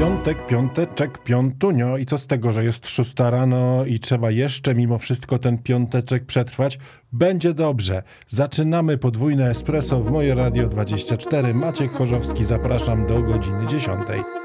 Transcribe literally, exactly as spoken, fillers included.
Piątek, piąteczek, piątunio i co z tego, że jest szósta rano i trzeba jeszcze mimo wszystko ten piąteczek przetrwać? Będzie dobrze. Zaczynamy podwójne espresso w Moje Radio dwadzieścia cztery. Maciek Chorzowski, zapraszam do godziny dziesiątej.